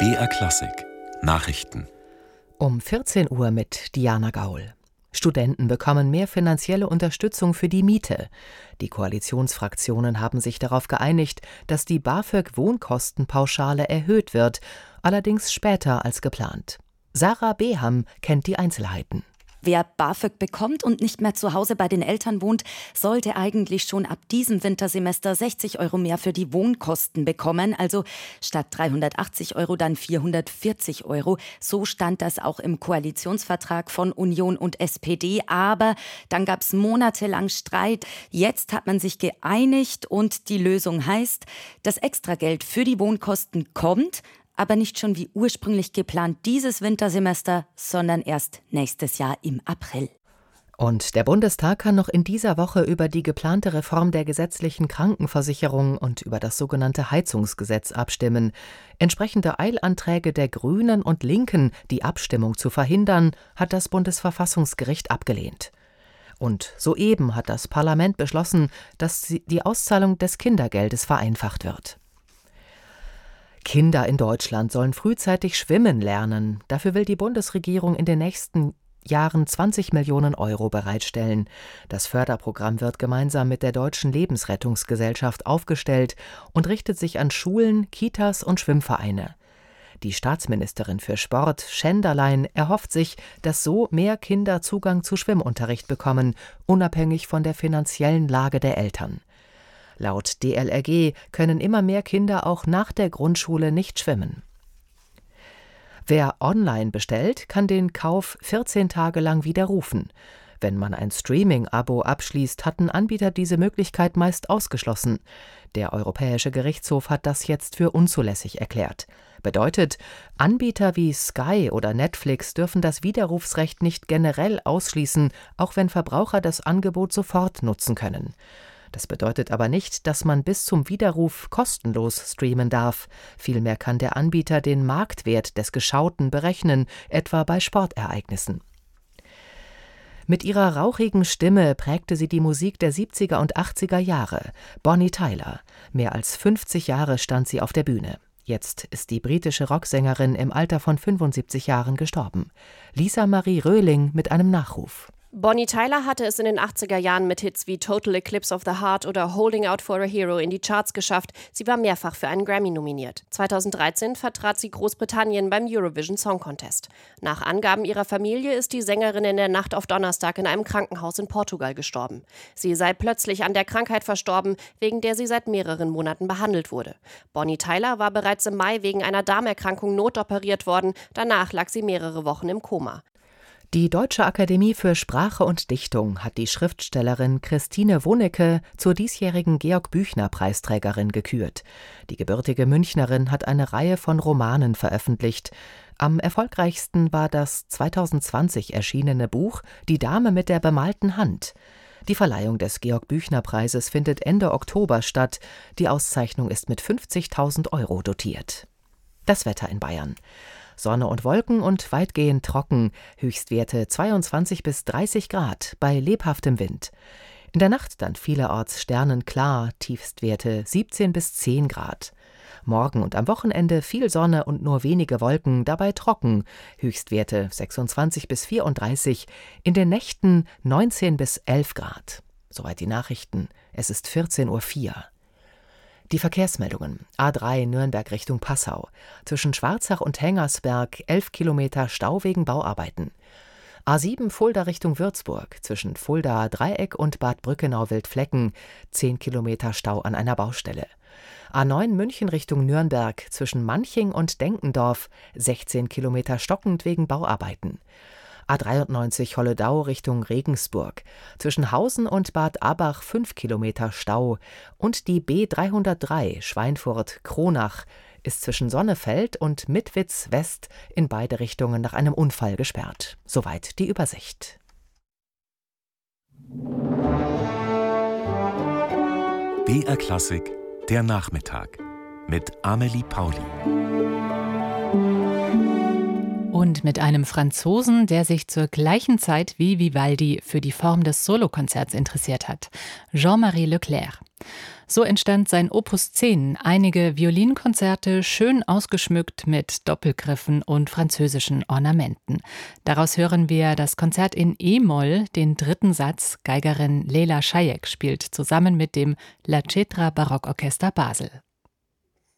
BR Klassik Nachrichten Um 14 Uhr mit Diana Gaul. Studenten bekommen mehr finanzielle Unterstützung für die Miete. Die Koalitionsfraktionen haben sich darauf geeinigt, dass die BAföG-Wohnkostenpauschale erhöht wird, allerdings später als geplant. Sarah Beham kennt die Einzelheiten. Wer BAföG bekommt und nicht mehr zu Hause bei den Eltern wohnt, sollte eigentlich schon ab diesem Wintersemester 60 € mehr für die Wohnkosten bekommen. Also statt 380 € dann 440 €. So stand das auch im Koalitionsvertrag von Union und SPD. Aber dann gab es monatelang Streit. Jetzt hat man sich geeinigt und die Lösung heißt, das Extrageld für die Wohnkosten kommt, aber nicht schon wie ursprünglich geplant dieses Wintersemester, sondern erst nächstes Jahr im April. Und der Bundestag kann noch in dieser Woche über die geplante Reform der gesetzlichen Krankenversicherung und über das sogenannte Heizungsgesetz abstimmen. Entsprechende Eilanträge der Grünen und Linken, die Abstimmung zu verhindern, hat das Bundesverfassungsgericht abgelehnt. Und soeben hat das Parlament beschlossen, dass die Auszahlung des Kindergeldes vereinfacht wird. Kinder in Deutschland sollen frühzeitig schwimmen lernen. Dafür will die Bundesregierung in den nächsten Jahren 20 Millionen € bereitstellen. Das Förderprogramm wird gemeinsam mit der Deutschen Lebensrettungsgesellschaft aufgestellt und richtet sich an Schulen, Kitas und Schwimmvereine. Die Staatsministerin für Sport, Schenderlein, erhofft sich, dass so mehr Kinder Zugang zu Schwimmunterricht bekommen, unabhängig von der finanziellen Lage der Eltern. Laut DLRG können immer mehr Kinder auch nach der Grundschule nicht schwimmen. Wer online bestellt, kann den Kauf 14 Tage lang widerrufen. Wenn man ein Streaming-Abo abschließt, hatten Anbieter diese Möglichkeit meist ausgeschlossen. Der Europäische Gerichtshof hat das jetzt für unzulässig erklärt. Bedeutet, Anbieter wie Sky oder Netflix dürfen das Widerrufsrecht nicht generell ausschließen, auch wenn Verbraucher das Angebot sofort nutzen können. Das bedeutet aber nicht, dass man bis zum Widerruf kostenlos streamen darf. Vielmehr kann der Anbieter den Marktwert des Geschauten berechnen, etwa bei Sportereignissen. Mit ihrer rauchigen Stimme prägte sie die Musik der 70er und 80er Jahre. Bonnie Tyler. Mehr als 50 Jahre stand sie auf der Bühne. Jetzt ist die britische Rocksängerin im Alter von 75 Jahren gestorben. Lisa Marie Röhling mit einem Nachruf. Bonnie Tyler hatte es in den 80er Jahren mit Hits wie Total Eclipse of the Heart oder Holding Out for a Hero in die Charts geschafft. Sie war mehrfach für einen Grammy nominiert. 2013 vertrat sie Großbritannien beim Eurovision Song Contest. Nach Angaben ihrer Familie ist die Sängerin in der Nacht auf Donnerstag in einem Krankenhaus in Portugal gestorben. Sie sei plötzlich an der Krankheit verstorben, wegen der sie seit mehreren Monaten behandelt wurde. Bonnie Tyler war bereits im Mai wegen einer Darmerkrankung notoperiert worden. Danach lag sie mehrere Wochen im Koma. Die Deutsche Akademie für Sprache und Dichtung hat die Schriftstellerin Christine Wonecke zur diesjährigen Georg-Büchner-Preisträgerin gekürt. Die gebürtige Münchnerin hat eine Reihe von Romanen veröffentlicht. Am erfolgreichsten war das 2020 erschienene Buch »Die Dame mit der bemalten Hand«. Die Verleihung des Georg-Büchner-Preises findet Ende Oktober statt. Die Auszeichnung ist mit 50.000 € dotiert. Das Wetter in Bayern. Sonne und Wolken und weitgehend trocken, Höchstwerte 22 bis 30 Grad bei lebhaftem Wind. In der Nacht dann vielerorts sternenklar, Tiefstwerte 17 bis 10 Grad. Morgen und am Wochenende viel Sonne und nur wenige Wolken, dabei trocken, Höchstwerte 26 bis 34, in den Nächten 19 bis 11 Grad. Soweit die Nachrichten, es ist 14:04 Uhr. Die Verkehrsmeldungen. A3 Nürnberg Richtung Passau. Zwischen Schwarzach und Hengersberg 11 Kilometer Stau wegen Bauarbeiten. A7 Fulda Richtung Würzburg. Zwischen Fulda Dreieck und Bad Brückenau-Wildflecken 10 Kilometer Stau an einer Baustelle. A9 München Richtung Nürnberg. Zwischen Manching und Denkendorf 16 Kilometer stockend wegen Bauarbeiten. A93 Holledau Richtung Regensburg. Zwischen Hausen und Bad Abach 5 Kilometer Stau. Und die B303 Schweinfurt-Kronach ist zwischen Sonnefeld und Mitwitz West in beide Richtungen nach einem Unfall gesperrt. Soweit die Übersicht. BR Klassik, der Nachmittag mit Amelie Pauli. Und mit einem Franzosen, der sich zur gleichen Zeit wie Vivaldi für die Form des Solokonzerts interessiert hat, Jean-Marie Leclerc. So entstand sein Opus 10, einige Violinkonzerte schön ausgeschmückt mit Doppelgriffen und französischen Ornamenten. Daraus hören wir das Konzert in E-Moll, den 3. Satz. Geigerin Leila Schajek spielt zusammen mit dem La Cetra Barockorchester Basel.